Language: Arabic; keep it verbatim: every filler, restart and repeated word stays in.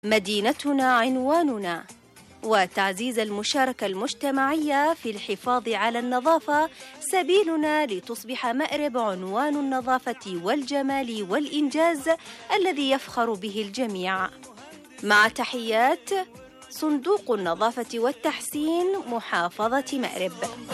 مدينتنا عنواننا، وتعزيز المشاركة المجتمعية في الحفاظ على النظافة سبيلنا لتصبح مأرب عنوان النظافة والجمال والإنجاز الذي يفخر به الجميع. مع تحيات صندوق النظافة والتحسين، محافظة مأرب.